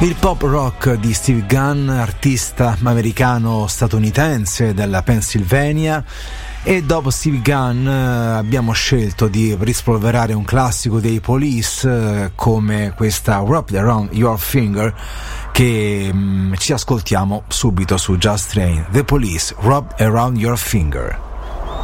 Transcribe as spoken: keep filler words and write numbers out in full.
Il pop rock di Steve Gunn, artista americano-statunitense della Pennsylvania. E dopo Steve Gunn abbiamo scelto di rispolverare un classico dei Police come questa Wrapped Around Your Finger, che mm, ci ascoltiamo subito su Just Train. The Police, Wrapped Around Your Finger.